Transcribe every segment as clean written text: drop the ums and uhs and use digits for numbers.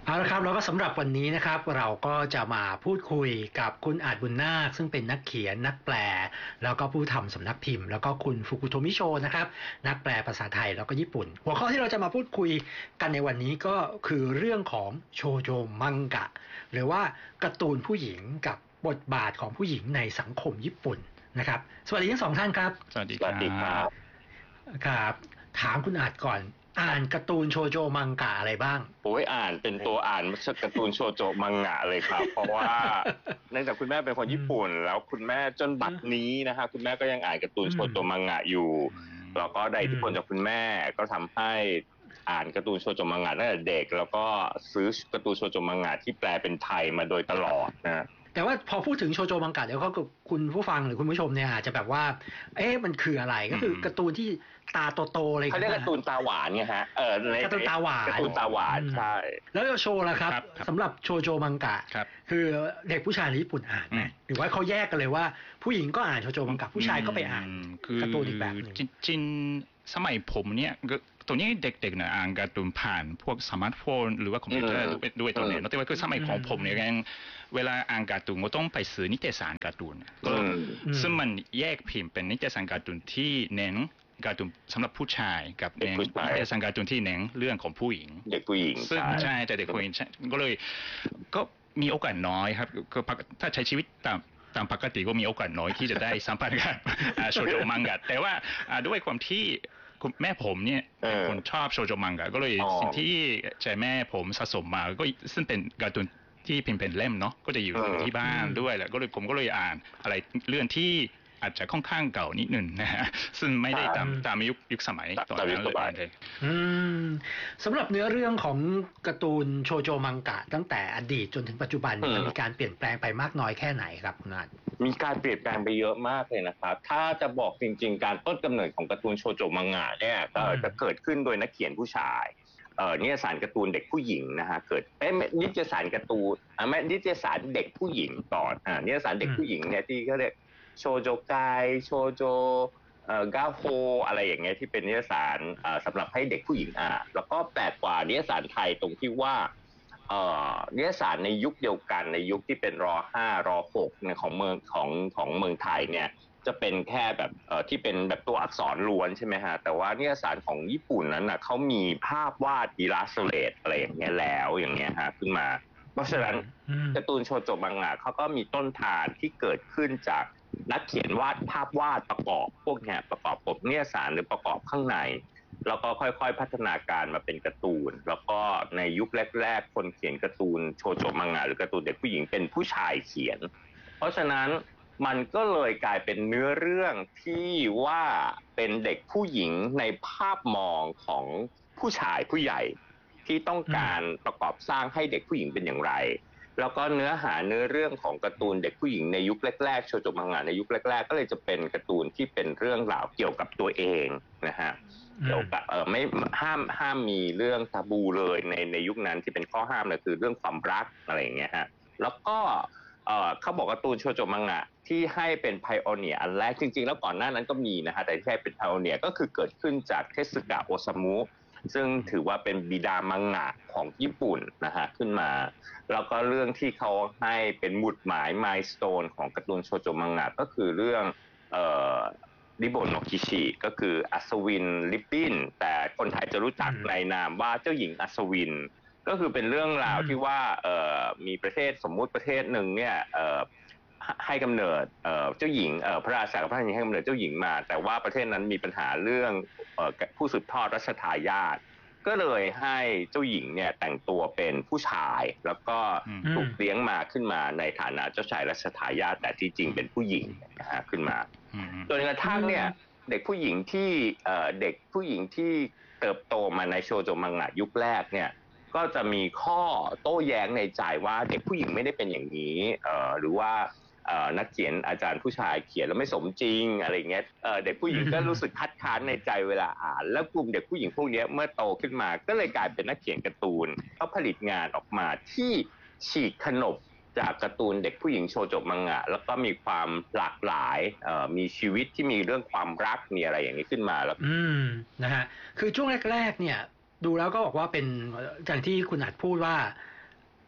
เอาละครับแล้วก็สำหรับวันนี้นะครับเราก็จะมาพูดคุยกับคุณอาจบุญนาคซึ่งเป็นนักเขียนนักแปลแล้วก็ผู้ทำสำนักพิมพ์แล้วก็คุณฟุกุโทมิโชนะครับนักแปลภาษาไทยแล้วก็ญี่ปุ่นหัวข้อที่เราจะมาพูดคุยกันในวันนี้ก็คือเรื่องของโชโจมังกะหรือว่าการ์ตูนผู้หญิงกับบทบาทของผู้หญิงในสังคมญี่ปุ่นนะครับสวัสดีทั้งสองท่านครับสวัสดีสวัสดีครับครับถามคุณอาจก่อนอ่านการ์ตูนโชโจมังกะอะไรบ้างโอ้ยอ่านเป็นตัวอ่านการ์ตูนโชโจมังงะเลยครับ เพราะว่าเนื่องจากคุณแม่เป็นคนญี่ปุ่นแล้วคุณแม่จนบัดนี้นะฮะคุณแม่ก็ยังอ่านการ์ตูนโชโจมังงะอยู่แล้วก็ได้อิทธิพลจากคุณแม่ก็ทำให้อ่านการ์ตูนโชโจมังงะตั้งแต่เด็กแล้วก็ซื้อการ์ตูนโชโจมังงะที่แปลเป็นไทยมาโดยตลอดนะแต่ว่าพอพูดถึงโชโจมังกะเดี๋ยวก็คุณผู้ฟังหรือคุณผู้ชมเนี่ยอาจจะแบบว่ามันคืออะไรก็คือการ์ตูนที่ตาโตๆอะไรเขาเรียกการ์ตูนตาหวานไงฮะการ์ตูนตาหวานการ์ตูนตาหวานใช่แล้วโชว์ล่ะครับสำหรับโชโจมังกะคือเด็กผู้ชายในญี่ปุ่นอ่านไหมหรือว่าเขาแยกกันเลยว่าผู้หญิงก็อ่านโชโจมังกะผู้ชายก็ไปอ่านการ์ตูนอีกแบบนึงจริงสมัยผมเนี่ยตัวนี้เด็กๆเนี่ยอ่านการ์ตูนผ่านพวกสมาร์ทโฟนหรือว่าคอมพิวเตอร์ด้วยตัวเนี่ยแต่ว่าคือสมัยของผมเนี่ยเวลาอ่านการ์ตูนก็ต้องไปซื้อนิตยสารการ์ตูนซึ่งมันแยกพิมพ์เป็นนิตยสารการ์ตูนที่เน้นการ์ตูนสำหรับผู้ชายกับเน้นนิตยสารการ์ตูนที่เน้นเรื่องของผู้หญิงเด็กผู้หญิงซึ่งใช่แต่เด็กผู้หญิงก็เลยก็มีโอกาสน้อยครับก็ถ้าใช้ชีวิตตามปกติก็มีโอกาสน้อยที่จะได้สัมผัสกับโชโจมังกะแต่ว่าด้วยความที่แม่ผมเนี่ยคนชอบโชโจมังกะก็เลยสิ่งที่ใจแม่ผมสะสมมาก็ซึ่งเป็นการ์ตูนที่พิมพ์เป็นเล่มเนาะก็จะอยู่ที่บ้านด้วยแหละก็เลยผมก็เลยอ่านอะไรเรื่องที่อาจจะค่อนข้างเก่านิดหนึ่งนะฮะซึ่งไม่ได้ตามยุคสมัยตอนนั้นเลยสำหรับเนื้อเรื่องของการ์ตูนโชโจมังกะตั้งแต่อดีตจนถึงปัจจุบันมีการเปลี่ยนแปลงไปมากน้อยแค่ไหนครับคุณอาจมีการเปลี่ยนแปลงไปเยอะมากเลยนะครับถ้าจะบอกจริงๆการต้นกำเนิดของการ์ตูนโชโจมังงะเนี่ยจะเกิดขึ้นโดยนักเขียนผู้ชายนิตยสารการ์ตูนเด็กผู้หญิงนะฮะเกิดนิตยสารการ์ตูนไม่นิตยสารเด็กผู้หญิงก่อนนิตยสารเด็กผู้หญิงเนี่ยที่เขาเรียกโชโจไกโชโจกาโฮอะไรอย่างเงี้ยที่เป็นนิตยสารสำหรับให้เด็กผู้หญิงอ่านแล้วก็แปลกกว่านิตยสารไทยตรงที่ว่านิตยสารในยุคเดียวกันในยุคที่เป็นร.5 ร.6 เนี่ยของเมืองไทยเนี่ยจะเป็นแค่แบบที่เป็นแบบตัวอักษรล้วนใช่ไหมฮะแต่ว่านิตยสารของญี่ปุ่นนั้นน่ะเขามีภาพวาดอิลลัสเทรตอะไรอย่างเงี้ยแล้วอย่างเงี้ยฮะขึ้นมาเพราะฉะนั้นการ์ตูนโชโจมังงะเขาก็มีต้นทานที่เกิดขึ้นจากนักเขียนวาดภาพวาดประกอบพวกเนี้ยประกอบปกนิตยสารหรือประกอบข้างในแล้วก็ค่อยๆพัฒนาการมาเป็นการ์ตูนแล้วก็ในยุคแรกๆคนเขียนการ์ตูนโชโจมังงะหรือการ์ตูนเด็กผู้หญิงเป็นผู้ชายเขียนเพราะฉะนั้นมันก็เลยกลายเป็นเนื้อเรื่องที่ว่าเป็นเด็กผู้หญิงในภาพมองของผู้ชายผู้ใหญ่ที่ต้องการประกอบสร้างให้เด็กผู้หญิงเป็นอย่างไรแล้วก็เนื้อเรื่องของการ์ตูนเด็กผู้หญิงในยุคแรกๆโชโจมังงะในยุคแรกๆก็เลยจะเป็นการ์ตูนที่เป็นเรื่องราวเกี่ยวกับตัวเองนะฮะเกี่ยวกับไม่ห้ามมีเรื่องตาบูเลยในยุคนั้นที่เป็นข้อห้ามเลยคือเรื่องความรักอะไรอย่างเงี้ยฮะแล้วก็เขาบอกการ์ตูนโชโจมังงะที่ให้เป็นไพโอเนียร์อันแรกจริงๆแล้วก่อนหน้านั้นก็มีนะฮะแต่ที่ให้เป็นไพโอเนียร์ก็คือเกิดขึ้นจากเทสึกะโอซามุซึ่งถือว่าเป็นบิดามังงะของญี่ปุ่นนะฮะขึ้นมาแล้วก็เรื่องที่เขาให้เป็นหมุดหมายมายสโตนของการ์ตูนโชโจมังงะก็คือเรื่องริโบโนคิชิก็คืออัศวินลิปปินแต่คนไทยจะรู้จักในนามว่าเจ้าหญิงอัศวินก็คือเป็นเรื่องราวที่ว่ามีประเทศสมมุติประเทศหนึ่งเนี่ยให้กำเนิดเจ้าหญิงพระราชากับพระราชินีให้กำเนิดเจ้าหญิงมาแต่ว่าประเทศนั้นมีปัญหาเรื่องผู้สืบทอดรัชทายาทก็เลยให้เจ้าหญิงเนี่ยแต่งตัวเป็นผู้ชายแล้วก็ถูกเลี้ยงมาขึ้นมาในฐานะเจ้าชายรัชทายาทแต่ที่จริงเป็นผู้หญิงนะฮะขึ้นมาจนกระทั่งเนี่ยเด็กผู้หญิงที่เติบโตมาในโชโจมังงะยุคแรกเนี่ยก็จะมีข้อโต้แย้งในใจว่าเด็กผู้หญิงไม่ได้เป็นอย่างนี้หรือว่านักเขียนอาจารย์ผู้ชายเขียนแล้วไม่สมจริงอะไรเงี้ยเด็กผู้หญิงก็รู้สึกคัดค้านในใจเวลาอ่านแล้วกลุ่มเด็กผู้หญิงพวกนี้เมื่อโตขึ้นมาก็เลยกลายเป็นนักเขียนการ์ตูนเขาผลิตงานออกมาที่ฉีกขนบจากการ์ตูนเด็กผู้หญิงโชโจมังงะแล้วก็มีความหลากหลายมีชีวิตที่มีเรื่องความรักมีอะไรอย่างนี้ขึ้นมาแล้วนะฮะคือช่วงแรกๆเนี่ยดูแล้วก็บอกว่าเป็นอย่างที่คุณอาจพูดว่า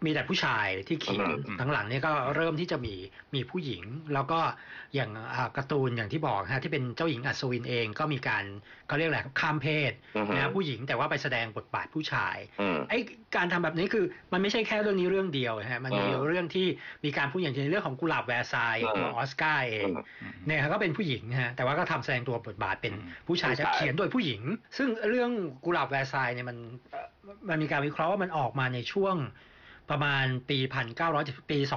มีแต่ผู้ชายที่เขียนหลังๆเนี่ยก็เริ่มที่จะมีผู้หญิงแล้วก็อย่างการ์ตูนอย่างที่บอกฮะที่เป็นเจ้าหญิงอัศวินเองก็มีการเขาเรียกอะไรข้ามเพศนะผู้หญิงแต่ว่าไปแสดงบทบาทผู้ชายไอ้การทำแบบนี้คือมันไม่ใช่แค่เรื่องนี้เรื่องเดียวฮะมันมีเรื่องที่มีการพูดอย่างเช่นเรื่องของกุหลาบแวร์ซายตัวออสการ์เองเนี่ยก็เป็นผู้หญิงฮะแต่ว่าก็ทำแสดงตัวบทบาทเป็นผู้ชายจะเขียนโดยผู้หญิงซึ่งเรื่องกุหลาบแวร์ซายเนี่ยมันมีการวิเคราะห์ว่ามันออกมาในช่วงประมาณปี1900ปี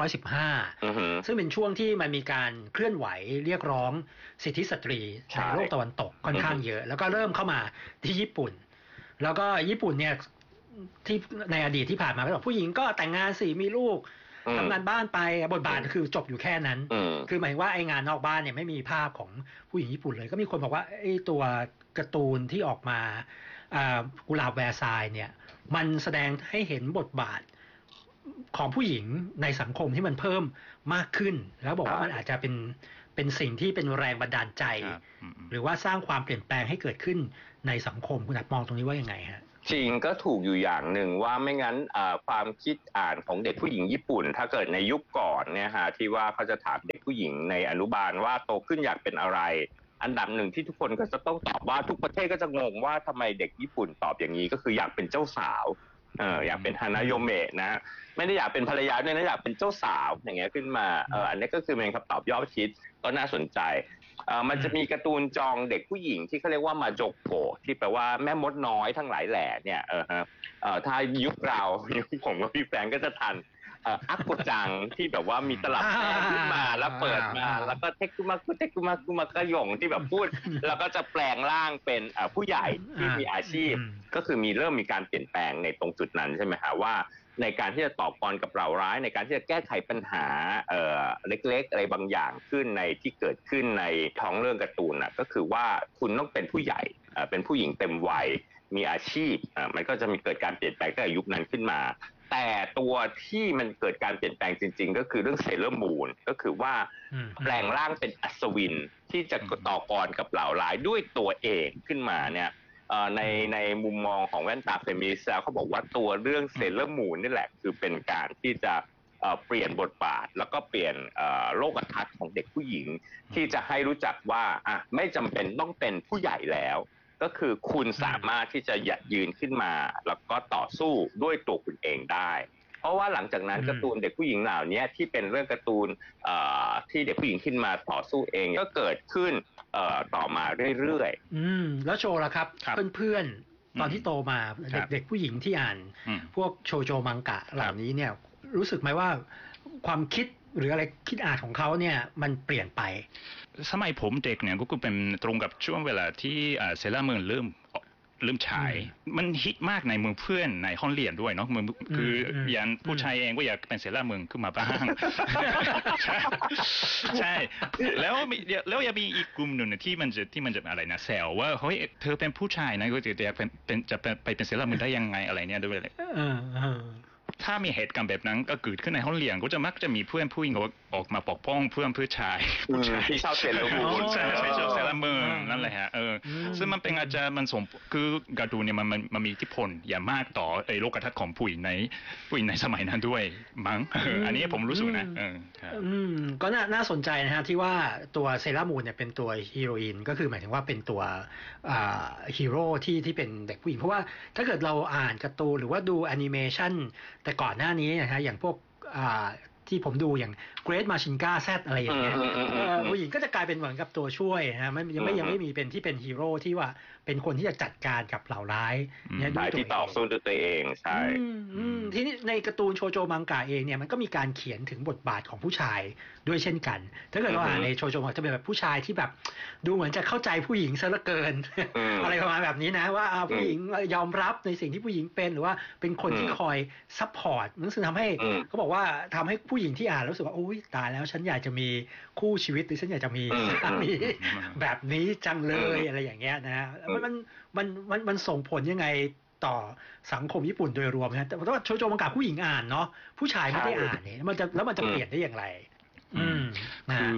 2515ซึ่งเป็นช่วงที่มันมีการเคลื่อนไหวเรียกร้องสิทธิสตรีในโลกตะวันตกค่อนข้างเยอะแล้วก็เริ่มเข้ามาที่ญี่ปุ่นแล้วก็ญี่ปุ่นเนี่ยที่ในอดีตที่ผ่านมาก็บอกผู้หญิงก็แต่งงานสิมีลูกทำงานบ้านไปบทบาทคือจบอยู่แค่นั้นคือหมายว่าไอ้งานนอกบ้านเนี่ยไม่มีภาพของผู้หญิงญี่ปุ่นเลยก็มีคนบอกว่าไอ้ตัวการ์ตูนที่ออกมากุหลาบแวร์ซายเนี่ยมันแสดงให้เห็นบทบาทของผู้หญิงในสังคมที่มันเพิ่มมากขึ้นแล้วบอกว่ามันอาจจะเป็นสิ่งที่เป็นแรงบันดาลใจหรือว่าสร้างความเปลี่ยนแปลงให้เกิดขึ้นในสังคมคุณอัดมองตรงนี้ว่ายังไงฮะจริงก็ถูกอยู่อย่างหนึ่งว่าไม่งั้นความคิดอ่านของเด็กผู้หญิงญี่ปุ่นถ้าเกิดในยุคก่อนเนี่ยฮะที่ว่าเขาจะถามเด็กผู้หญิงในอนุบาลว่าโตขึ้นอยากเป็นอะไรอันดับหนึ่งที่ทุกคนก็จะต้องตอบว่าทุกประเทศก็จะงงว่าทำไมเด็กญี่ปุ่นตอบอย่างนี้ก็คืออยากเป็นเจ้าสาวอยากเป็นฮานาโยเมะนะไม่ได้อยากเป็นภรรยาด้วยนะอยากเป็นเจ้าสาวอย่างเงี้ยขึ้นมาอันนี้ก็คือเป็นคำตอบยอดฮิตก็น่าสนใจมันจะมีการ์ตูนจองเด็กผู้หญิงที่เขาเรียกว่ามาโจโกะที่แปลว่าแม่มดน้อยทั้งหลายแหล่เนี่ยถ้ายุคเรายุคผมกับพี่แฟนก็จะทันอักโกจังที่แบบว่ามีตลับแม่ขึ้นมาแล้วเปิดมาแล้วก็เทคุมาก็หยงที่แบบพูดแล้วก็จะแปลงร่างเป็นผู้ใหญ่ที่มีอาชีพก็คือเริ่มมีการเปลี่ยนแปลงในตรงจุดนั้นใช่ไหมฮะว่าในการที่จะต่อกรกับเหล่าร้ายในการที่จะแก้ไขปัญหาเล็กๆอะไรบางอย่างขึ้นในที่เกิดขึ้นในท้องเรื่องการ์ตูนก็คือว่าคุณต้องเป็นผู้ใหญ่เป็นผู้หญิงเต็มวัยมีอาชีพมันก็จะมีเกิดการเปลี่ยนแปลงตั้งแต่ยุคนั้นขึ้นมาแต่ตัวที่มันเกิดการเปลี่ยนแปลงจริงๆก็คือเรื่องเซเลอร์มูนก็คือว่าแปลงร่างเป็นอัศวินที่จะต่อกรกับเหล่าร้ายด้วยตัวเองขึ้นมาเนี่ยในมุมมองของแว่นตาเฟมินิสต์แล้วเขาบอกว่าตัวเรื่องเซเลอร์มูนนี่แหละคือเป็นการที่จะเปลี่ยนบทบาทแล้วก็เปลี่ยนโลกทัศน์ของเด็กผู้หญิงที่จะให้รู้จักว่าไม่จำเป็นต้องเป็นผู้ใหญ่แล้วก็คือคุณสามารถที่จะยืนขึ้นมาแล้วก็ต่อสู้ด้วยตัวคุณเองได้เพราะว่าหลังจากนั้นการ์ตูนเด็กผู้หญิงเหล่านี้ที่เป็นเรื่องการ์ตูนที่เด็กผู้หญิงขึ้นมาต่อสู้เองก็เกิดขึ้นต่อมาเรื่อยๆแล้วโชว์ล่ะครับเพื่อนๆตอนที่โตมาเด็กผู้หญิงที่อ่านพวกโชโจมังกะเหล่านี้เนี่ยรู้สึกไหมว่าความคิดหรืออะไรคิดอ่านของเขาเนี่ยมันเปลี่ยนไปสมัยผมเด็กเนี่ยก็คือเป็นตรงกับช่วงเวลาที่เซเลอร์มูนเริ่มฉายมันฮิตมากในเมืองเพื่อนในห้องเรียนด้วยเนาะคืออย่างผู้ชายเองก็อยากเป็นเซเลอร์มูนขึ้นมาบ้างใช่แล้วยังมีอีกกลุ่มหนึ่งที่มันจะอะไรนะแซวว่าเฮ้ยเธอเป็นผู้ชายนะก็จะไปเป็นเซเลอร์มูนได้ยังไงอะไรเนี่ยด้วยเลยถ้ามีเหตุการณ์แบบนั้นก็เกิดขึ้นในห้องเรียนก็จะมักจะมีเพื่อนผู้หญิงออกมาปกป้องเพื่อนผู้ชายที่ชอบเซเลอร์มูนใช่ชอบเซเลอร์มูนนั่นแหละฮะซึ่งมันเป็นอาจจะมันส่งคือการ์ตูนเนี่ยมันมีอิทธิพลอย่างมากต่อโลกทัศน์ของผู้หญิงในสมัยนั้นด้วยมั้งอันนี้ผมรู้สึกนะก็น่าสนใจนะฮะที่ว่าตัวเซเลอร์มูนเนี่ยเป็นตัวฮีโรอีนก็คือหมายถึงว่าเป็นตัวฮีโร่ที่เป็นเด็กผู้หญิงเพราะว่าถ้าเกิดเราอ่านการ์ตูนหรือว่าดูแอนิเมชันแต่ก่อนหน้านี้นะฮะอย่างพวกที่ผมดูอย่าง Great Machinga Z อะไรอย่างเงี้ยผู้หญิงก็จะกลายเป็นเหมือนกับตัวช่วยนะยังไม่มีเป็นที่เป็นฮีโร่ที่ว่าเป็นคนที่จะจัดการกับเหล่าร้ายเนี่ยด้วยตัวเองที่ต่อสู้ด้วยตัวเองใช่ทีนี้ในการ์ตูนโชโจมังกะเองเนี่ยมันก็มีการเขียนถึงบทบาทของผู้ชายด้วยเช่นกันถ้าเกิดเราอ่านในโชโจมังกะจะเป็นแบบผู้ชายที่แบบดูเหมือนจะเข้าใจผู้หญิงซะเหลือเกินอะไรประมาณแบบนี้นะว่าผู้หญิงยอมรับในสิ่งที่ผู้หญิงเป็นหรือว่าเป็นคนที่คอยซัพพอร์ตมันซึ่งทำให้เขาบอกว่าทำให้ผู้หญิงที่อ่านรู้สึกว่าโอ๊ยตายแล้วฉันอยากจะมีคู่ชีวิตหรือฉันอยากจะมีสามีแบบนี้จังเลยอะไรอย่างเงี้ยนะมันส่งผลยังไงต่อสังคมญี่ปุ่นโดยรวมนะแต่ว่าโชโจมังกะผู้หญิงอ่านเนาะผู้ชายไม่ได้อ่านเนี่ยแล้วมันจะเปลี่ยนได้อย่างไรคือ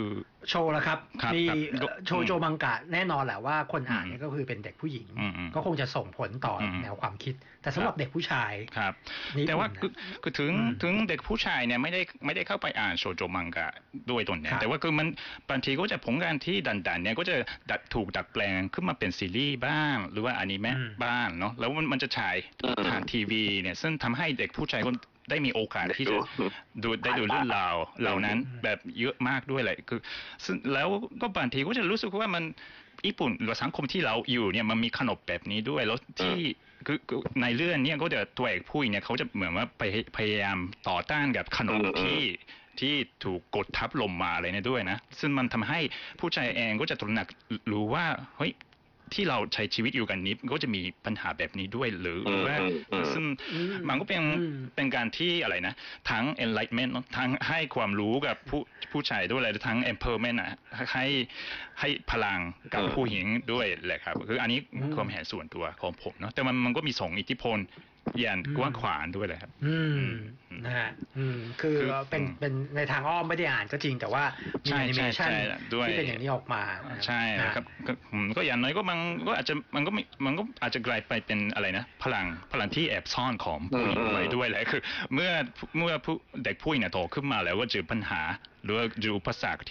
โชว์แล้วครับครับมีครับโชโจมังกะแน่นอนแหละว่าคนอ่านเนี่ยก็คือเป็นเด็กผู้หญิง ก็คงจะส่งผลต่อแนวความคิด แต่สำหรับเด็กผู้ชายครับนี่แต่ว่าคุณนะคือถึงเด็กผู้ชายเนี่ยไม่ได้เข้าไปอ่านโชโจมังกะด้วยตนเนี่ครัยบแต่ว่าคือมันบางทีก็จะผลงานที่ดันเนี่ยก็จะถูกดัดแปลงขึ้นมาเป็นซีรีส์บ้าง หรือว่าอนิเมะบ้างเนาะแล้วมันจะฉายผ่านทีวีเนี่ยซึ่งทำให้เด็กผู้ชายก็ได้มีโอกาสที่จะดูเรื่องราวเหล่านั้นแบบเยอะมากด้วยแหละคือซึ่งแล้วก็บางทีก็จะรู้สึกว่ามันญี่ปุ่นหรือสังคมที่เราอยู่เนี่ยมันมีขนบแบบนี้ด้วยแล้วที่คือในเรื่องเนี้ก็จะตัวเอกผู้หญิงเนี่ยเขาจะเหมือนว่าพยายามต่อต้านกับขนบที่ถูกกดทับลงมาอะไรเนี่ยด้วยนะซึ่งมันทำให้ผู้ชายเองก็จะตระหนักรู้ว่าเฮ้ยที่เราใช้ชีวิตอยู่กันนี้ก็จะมีปัญหาแบบนี้ด้วยหรือว่าซึ่งมันก็เป็นการที่อะไรนะทั้ง enlightenment เนอะทั้งให้ความรู้กับผู้ชายด้วยอะไรทั้ง empowerment อ่ะให้พลังกับผู้หญิงด้วยแหละครับคืออันนี้ความเห็นส่วนตัวของผมเนาะแต่มันก็มีส่งอิทธิพลอย่างกว้างขวางด้วยเลยครับนะฮะคือเป็นในทางอ้อมไม่ได้อ่านก็จริงแต่ว่ามีแอนิเมชันที่เป็นอย่างนี้ออกมาใช่ครับก็อย่างน้อยก็มันก็อาจจะมันก็อาจจะกลายไปเป็นอะไรนะพลังที่แอบซ่อนของผู้หญิงไว้ด้วยแหละคือเมื่อเด็กผู้หญิงโตขึ้นมาแล้วก็เจอปัญหาหรือว่าเจออุปสรรค